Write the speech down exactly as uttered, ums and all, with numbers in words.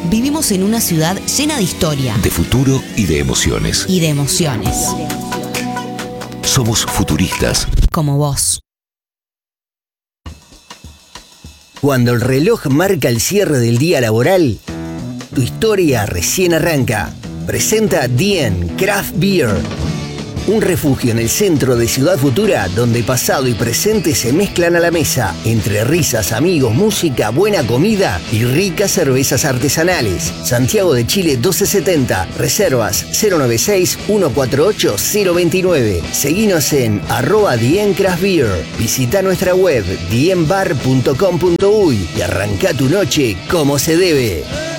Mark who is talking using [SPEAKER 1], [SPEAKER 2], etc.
[SPEAKER 1] Vivimos en una ciudad llena de historia,
[SPEAKER 2] de futuro y de emociones.
[SPEAKER 1] y de emociones.
[SPEAKER 2] Somos futuristas.
[SPEAKER 1] Como vos.
[SPEAKER 3] Cuando el reloj marca el cierre del día laboral, tu historia recién arranca. Presenta Dien Craft Beer, un refugio en el centro de Ciudad Futura donde pasado y presente se mezclan a la mesa, entre risas, amigos, música, buena comida y ricas cervezas artesanales. Santiago de Chile doce setenta, reservas cero noventa y seis, ciento cuarenta y ocho, cero veintinueve. Seguinos en arroba Dien Craft Beer. Visita nuestra web dien bar punto com punto uy y arranca tu noche como se debe.